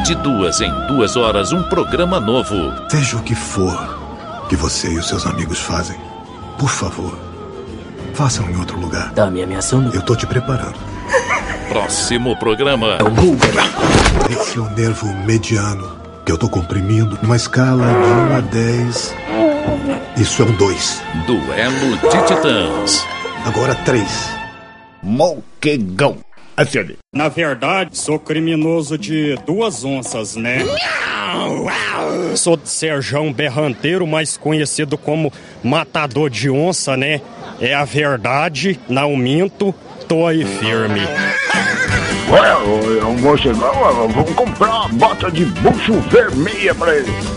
De 2 em 2 horas, um programa novo. Seja o que for que você e os seus amigos fazem, por favor, façam em outro lugar. Tá me ameaçando? Eu tô te preparando. Próximo programa. É o Bulber. Esse é o nervo mediano que eu tô comprimindo numa escala de 1 a 10. Isso é um 2. Duelo de Titãs. Agora 3. Moquegão. Acione. Na verdade, sou criminoso de 2 onças, né? Sou de Serjão Berranteiro, mais conhecido como Matador de Onça, né? É a verdade, não minto, tô aí firme. Ué, eu vou chegar, vamos comprar uma bota de bucho vermelha pra ele.